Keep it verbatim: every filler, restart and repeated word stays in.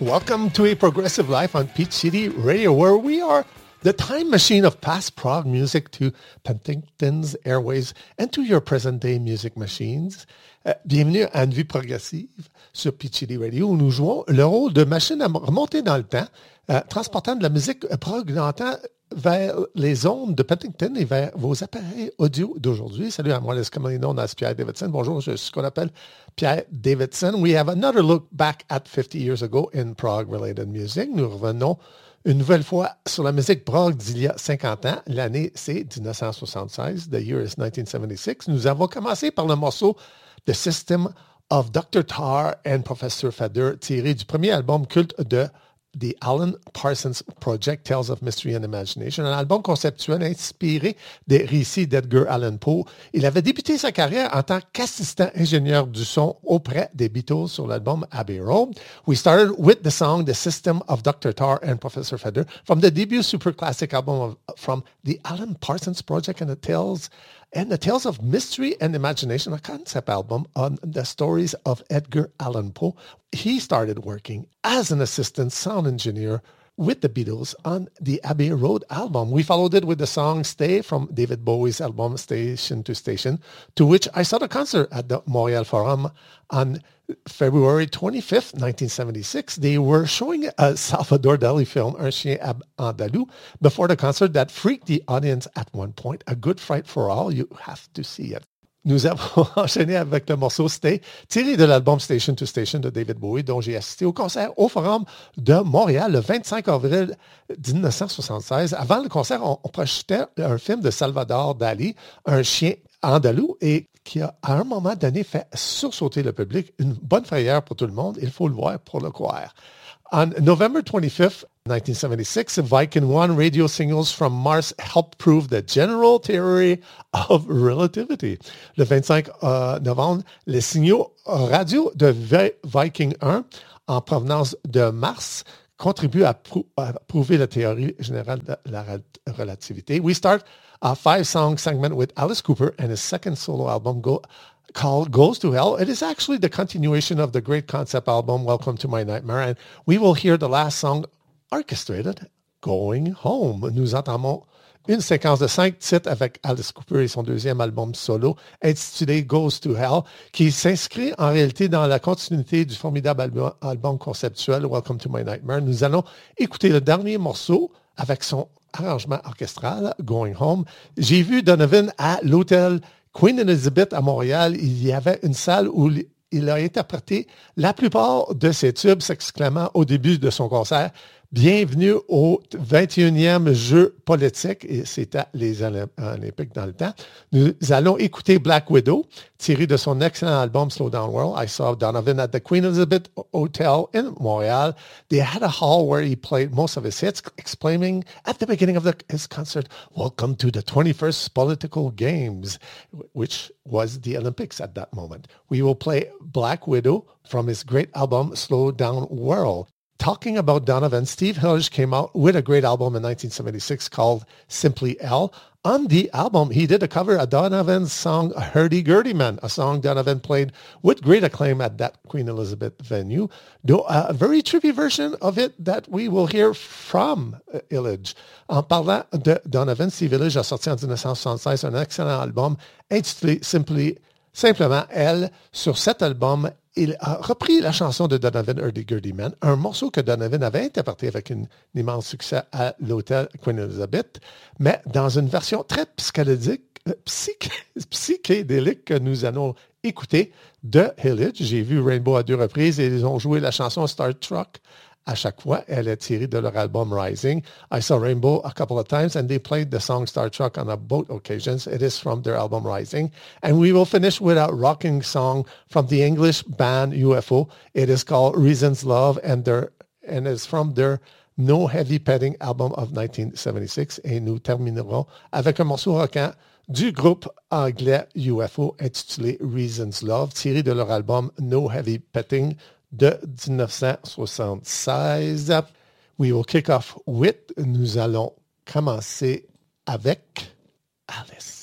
Welcome to A Progressive Life on Peach City Radio, where we are the time machine of past prog music to Penticton's airwaves and to your present-day music machines. Euh, bienvenue à Une vie progressive sur Peach City Radio, où nous jouons le rôle de machine à remonter dans le temps, euh, transportant de la musique prog dans le temps vers les ondes de Penticton et vers vos appareils audio d'aujourd'hui. Salut à moi, les commonly known as Pierre Davidson. Bonjour, je suis ce qu'on appelle Pierre Davidson. We have another look back at fifty years ago in prog-related music. Nous revenons une nouvelle fois sur la musique prog d'il y a cinquante ans. L'année, c'est dix-neuf cent soixante-seize. The year is nineteen seventy-six. Nous avons commencé par le morceau The System of doctor Tarr and Professor Feder, tiré du premier album culte de The Alan Parsons Project, Tales of Mystery and Imagination, un album conceptuel inspiré des récits d'Edgar Allan Poe. Il avait débuté sa carrière en tant qu'assistant ingénieur du son auprès des Beatles sur l'album Abbey Road. We started with the song The System of doctor Tarr and Professor Feder from the debut super classic album of, from the Alan Parsons Project and the Tales and the Tales of Mystery and Imagination, a concept album on the stories of Edgar Allan Poe. He started working as an assistant sound engineer with the Beatles on the Abbey Road album. We followed it with the song Stay from David Bowie's album Station to Station, to which I saw the concert at the Montreal Forum on February twenty-fifth, nineteen seventy-six. They were showing a Salvador Dali film, Un Chien Andalou, before the concert that freaked the audience at one point. A Good Fright for All. You have to see it. Nous avons enchaîné avec le morceau Stay, tiré de l'album Station to Station de David Bowie, dont j'ai assisté au concert au Forum de Montréal le vingt-cinq avril dix-neuf cent soixante-seize. Avant le concert, on, on projetait un film de Salvador Dali, Un Chien Andalou, et qui a, à un moment donné, fait sursauter le public. Une bonne frayeur pour tout le monde. Il faut le voir pour le croire. On November twenty-fifth, nineteen seventy-six, Viking One radio singles from Mars helped prove the general theory of relativity. Le vingt-cinq euh, novembre, les signaux radio de Viking un en provenance de Mars contribuent à, prou- à prouver la théorie générale de la relativité. We start a five-song segment with Alice Cooper and his second solo album, Go- called Goes to Hell. It is actually the continuation of the great concept album, Welcome to My Nightmare, and we will hear the last song orchestrated, Going Home. Nous entamons une séquence de cinq titres avec Alice Cooper et son deuxième album solo, intitulé Goes to Hell, qui s'inscrit en réalité dans la continuité du formidable album, album conceptuel, Welcome to My Nightmare. Nous allons écouter le dernier morceau avec son arrangement orchestral, Going Home. J'ai vu Donovan à l'hôtel Queen Elizabeth à Montréal. Il y avait une salle où il a interprété la plupart de ses tubes, s'exclamant au début de son concert « Bienvenue au vingt et unième jeu politique » et c'était les Olympiques dans le temps. Nous allons écouter Black Widow, tiré de son excellent album Slow Down World. I saw Donovan at the Queen Elizabeth Hotel in Montreal. They had a hall where he played most of his hits, exclaiming at the beginning of the, his concert, "Welcome to the twenty-first political games," which was the Olympics at that moment. We will play Black Widow from his great album Slow Down World. Talking about Donovan, Steve Hillage came out with a great album in nineteen seventy-six called Simply L. On the album, he did a cover of Donovan's song Hurdy-Gurdy Man, a song Donovan played with great acclaim at that Queen Elizabeth venue, though a very trippy version of it that we will hear from Hillage. En parlant de Donovan, Steve Hillage a sorti en dix-neuf cent soixante-seize un excellent album intitulé Simply, simplement Elle. Sur cet album, il a repris la chanson de Donovan, Hurdy-Gurdy Man, un morceau que Donovan avait interprété avec un immense succès à l'hôtel Queen Elizabeth, mais dans une version très psychédélique, psyché, psychédélique que nous allons écouter de Hillage. J'ai vu Rainbow à deux reprises et ils ont joué la chanson Star Trek à chaque fois. Elle est tirée de leur album Rising. I saw Rainbow a couple of times and they played the song Star Trek on a both occasions. It is from their album Rising. And we will finish with a rocking song from the English band U F O. It is called Reasons Love and their and it's from their No Heavy Petting album of nineteen seventy-six. Et nous terminerons avec un morceau rockant du groupe anglais U F O intitulé Reasons Love, tiré de leur album No Heavy Petting de dix-neuf cent soixante-seize. We will kick off with, nous allons commencer avec Alice.